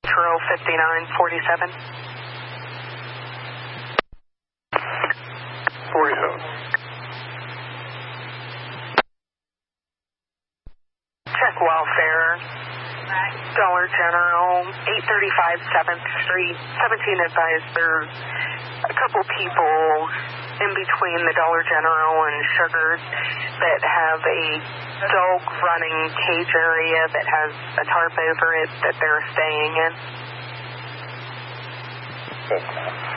Metro 5947. 47. Check welfare. Dollar General, 835 7th Street. 17 advised there's a couple people in between the Dollar General and Sugar's that have a dog running cage area that has a tarp over it that they're staying in. Okay.